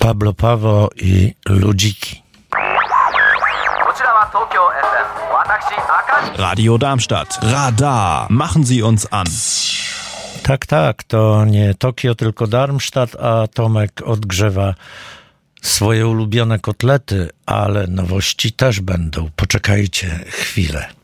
Pablo Pawo i Ludziki. Radio Darmstadt. Radar. Machen Sie uns an. Tak, to nie Tokio, tylko Darmstadt, a Tomek odgrzewa swoje ulubione kotlety, ale nowości też będą. Poczekajcie chwilę.